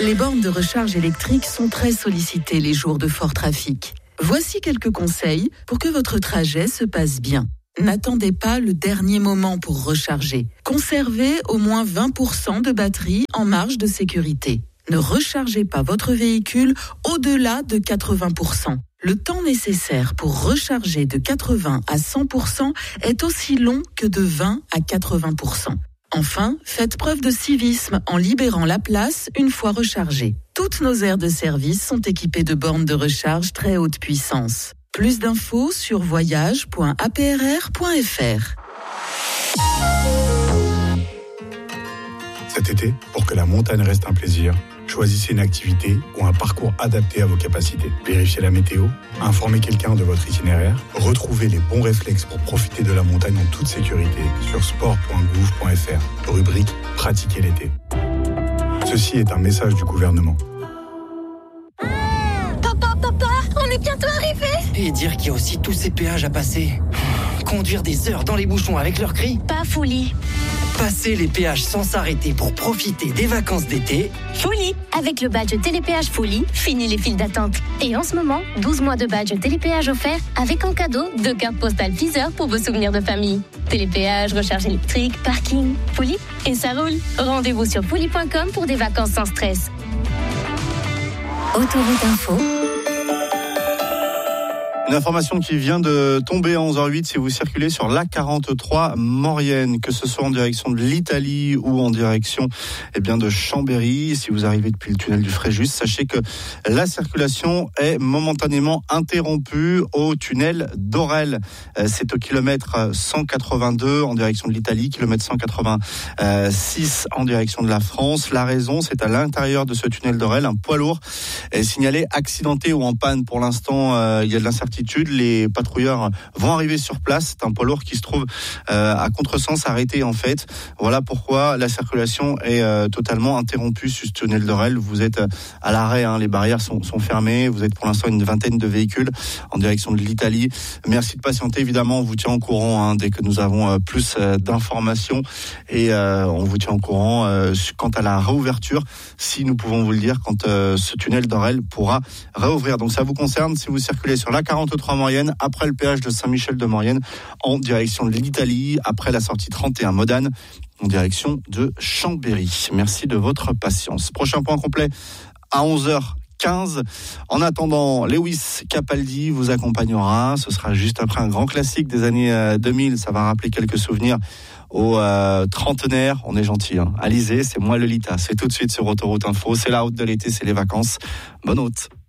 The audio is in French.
Les bornes de recharge électrique sont très sollicitées les jours de fort trafic. Voici quelques conseils pour que votre trajet se passe bien. N'attendez pas le dernier moment pour recharger. Conservez au moins 20% de batterie en marge de sécurité. Ne rechargez pas votre véhicule au-delà de 80%. Le temps nécessaire pour recharger de 80 à 100% est aussi long que de 20 à 80%. Enfin, faites preuve de civisme en libérant la place une fois rechargée. Toutes nos aires de service sont équipées de bornes de recharge très haute puissance. Plus d'infos sur voyage.aprr.fr. Cet été, pour que la montagne reste un plaisir, choisissez une activité ou un parcours adapté à vos capacités. Vérifiez la météo, informez quelqu'un de votre itinéraire, retrouvez les bons réflexes pour profiter de la montagne en toute sécurité sur sport.gouv.fr, rubrique « Pratiquer l'été ». Ceci est un message du gouvernement. Papa, on est bientôt arrivé. Et dire qu'il y a aussi tous ces péages à passer. Conduire des heures dans les bouchons avec leurs cris. Pas folie. Passer les péages sans s'arrêter pour profiter des vacances d'été. Folie. Avec le badge Télépéage Folie, fini les files d'attente. Et en ce moment, 12 mois de badge Télépéage offert avec en cadeau 2 cartes postales Deezer pour vos souvenirs de famille. Télépéage, recharge électrique, parking, Folie. Et ça roule. Rendez-vous sur folie.com pour des vacances sans stress. Autoroute Info. Une information qui vient de tomber à 11h08 si vous circulez sur l'A43 Maurienne, que ce soit en direction de l'Italie ou en direction de Chambéry. Si vous arrivez depuis le tunnel du Fréjus, sachez que la circulation est momentanément interrompue au tunnel d'Orel. C'est au kilomètre 182 en direction de l'Italie, kilomètre 186 en direction de la France. La raison, c'est à l'intérieur de ce tunnel d'Orel, un poids lourd est signalé accidenté ou en panne. Pour l'instant, il y a de l'incertitude. Les patrouilleurs vont arriver sur place. C'est un poids lourd qui se trouve à contresens, arrêté en fait. Voilà pourquoi la circulation est totalement interrompue sur ce tunnel d'Orel. Vous êtes à l'arrêt, les barrières sont fermées. Vous êtes pour l'instant une vingtaine de véhicules en direction de l'Italie. Merci de patienter, évidemment. On vous tient au courant dès que nous avons plus d'informations et on vous tient au courant quant à la réouverture, si nous pouvons vous le dire, quand ce tunnel d'Orel pourra réouvrir. Donc ça vous concerne si vous circulez sur la 43 Maurienne, après le péage de Saint-Michel de Maurienne, en direction de l'Italie, après la sortie 31 Modane, en direction de Chambéry. Merci de votre patience. Prochain point complet à 11h15. En attendant, Lewis Capaldi vous accompagnera. Ce sera juste après un grand classique des années 2000. Ça va rappeler quelques souvenirs aux trentenaires. On est gentil. Alizé, c'est moi Lolita. C'est tout de suite sur Autoroute Info. C'est la route de l'été, c'est les vacances. Bonne route.